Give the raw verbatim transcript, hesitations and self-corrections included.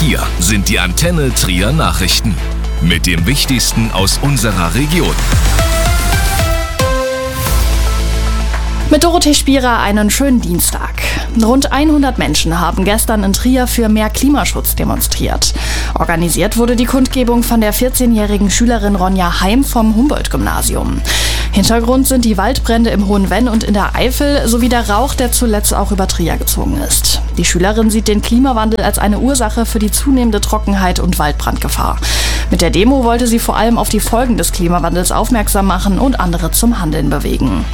hier sind die Antenne Trier Nachrichten mit dem Wichtigsten aus unserer Region. Mit Dorothee Spierer einen schönen Dienstag. Rund hundert Menschen haben gestern in Trier für mehr Klimaschutz demonstriert. Organisiert wurde die Kundgebung von der vierzehnjährigen Schülerin Ronja Heim vom Humboldt-Gymnasium. Hintergrund sind die Waldbrände im Hohen Venn und in der Eifel sowie der Rauch, der zuletzt auch über Trier gezogen ist. Die Schülerin sieht den Klimawandel als eine Ursache für die zunehmende Trockenheit und Waldbrandgefahr. Mit der Demo wollte sie vor allem auf die Folgen des Klimawandels aufmerksam machen und andere zum Handeln bewegen.